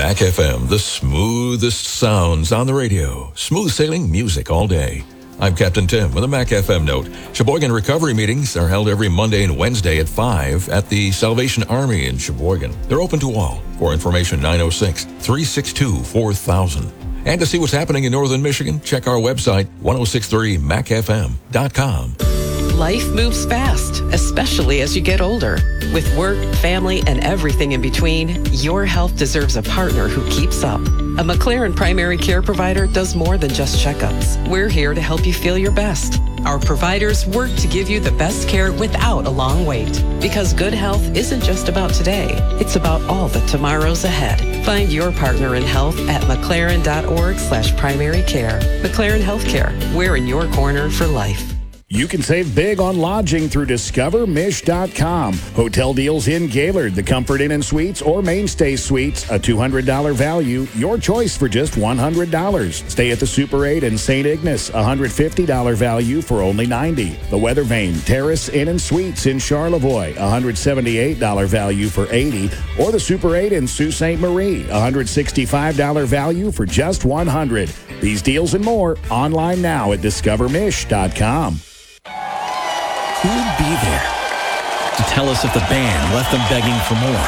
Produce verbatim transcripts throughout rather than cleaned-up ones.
Mac F M, the smoothest sounds on the radio. Smooth sailing music all day. I'm Captain Tim with a Mac F M note. Sheboygan recovery meetings are held every Monday and Wednesday at five at the Salvation Army in Sheboygan. They're open to all. For information, nine oh six, three six two, four thousand. And to see what's happening in northern Michigan, check our website, ten sixty-three mac f m dot com. Life moves fast, especially as you get older. With work, family, and everything in between, your health deserves a partner who keeps up. A McLaren primary care provider does more than just checkups. We're here to help you feel your best. Our providers work to give you the best care without a long wait. Because good health isn't just about today, it's about all the tomorrows ahead. Find your partner in health at mclaren.org slash primary care. McLaren Healthcare, we're in your corner for life. You can save big on lodging through discover mish dot com. Hotel deals in Gaylord, the Comfort Inn and Suites, or Mainstay Suites. A two hundred dollars value. Your choice for just one hundred dollars. Stay at the Super eight in Saint Ignace. A one hundred fifty dollars value for only ninety dollars. The Weather Vane Terrace Inn and Suites in Charlevoix. A one hundred seventy-eight dollars value for eighty dollars. Or the Super eight in Sault Ste. Marie. A one hundred sixty-five dollars value for just one hundred dollars. These deals and more online now at discover mish dot com. Who'd be there to tell us if the band left them begging for more?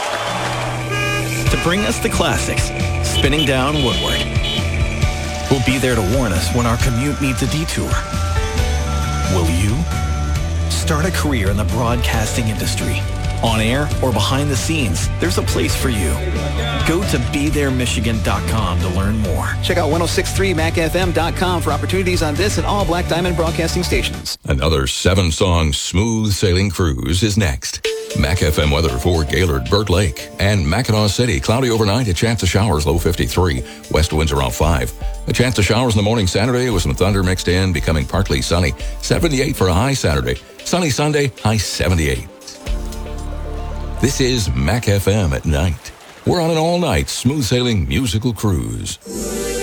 To bring us the classics, spinning down Woodward. Who'll be there to warn us when our commute needs a detour? Will you? Start a career in the broadcasting industry. On air or behind the scenes, there's a place for you. Go to be there michigan dot com to learn more. Check out ten sixty-three mac f m dot com for opportunities on this and all Black Diamond broadcasting stations. Another seven-song smooth sailing cruise is next. Mac F M weather for Gaylord, Burt Lake, and Mackinac City. Cloudy overnight, a chance of showers, low fifty-three. West winds around five. A chance of showers in the morning Saturday with some thunder mixed in, becoming partly sunny. seventy-eight for a high Saturday. Sunny Sunday, high seventy-eight. This is Mac F M at night. We're on an all-night smooth sailing musical cruise.